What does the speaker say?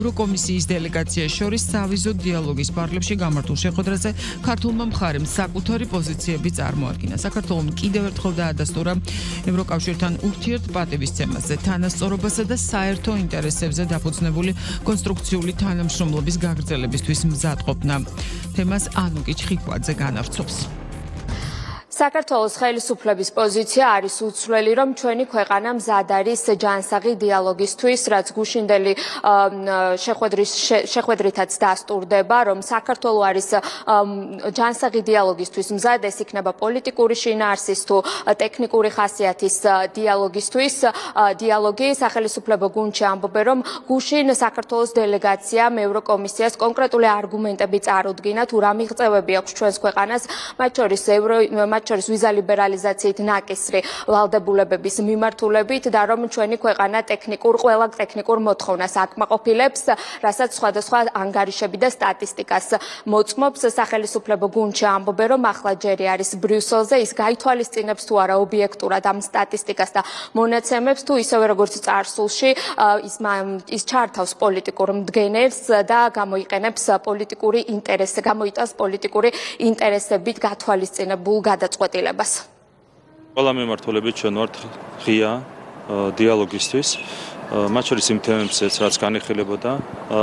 ევროკომისიის დელეგაციას შორის სავიზო დიალოგის პარლებში გამართულ შეხვედრაზე ქართულმა მხარემ საკუთარი პოზიციები წარმოადგინა. საქართველომ კიდევ ერთხელ დაადასტურა ევროკავშირთან ურთიერთპატივისცემაზე, თანასწორობასა და საერთო ინტერესებზე დაფუძნებული კონსტრუქციული თანამშრომლობის გაგრძელებისთვის მზადყოფნა. თემას ანუკი ჩხიკვაძე განავრცობს. საქართველოს ხელისუფლების პოზიცია არის უცვლელი, რომ ჩვენი ქვეყანა მზად არის ჯანსაღი დიალოგისთვის, რაც გუშინდელი შეხვედრითაც დასტურდება, რომ საქართველო არის ჯანსაღი დიალოგისთვის მზად, ეს იქნება პოლიტიკური შინაარსის თუ ტექნიკური ხასიათის დიალოგისთვის. დიალოგი სახელისუფლებო გუნდში ამბობენ, რომ გუშინ საქართველოს დელეგაციამ ევროკომისიას კონკრეტული არგუმენტები წარუდგინა, თუ რა მიღწევები აქვს ჩვენს ქვეყანას, მათ შორის ვიზა ლიბერალიზაციით ნაკისრი ვალდებულებების მიმართულებით და რომ ჩვენი ქვეყანა ყველა ტექნიკურ მოთხოვნას აკმაყოფილებს, რასაც სხვადასხვა ანგარიშები და სტატისტიკას მოწმობს. სახელისუფლებო გუნდში ამბობენ, რომ ახლა ჯერი არის ბრიუსელზე, ის გაითვალისწინებს თუ არა ობიექტურად ამ სტატისტიკას და მონაცემებს, თუ ისევე როგორც წარსულში ის ჩართავს პოლიტიკურ მდგენელს და გამოიტანს პოლიტიკური ინტერესებით გათვალისწინებულ გადაწყვეტილებას. ყველა მიმართულებით ჩვენ ვართ ღია დიალოგისთვის, მათ შორის იმ თემებზეც, რაც განიხილებოდა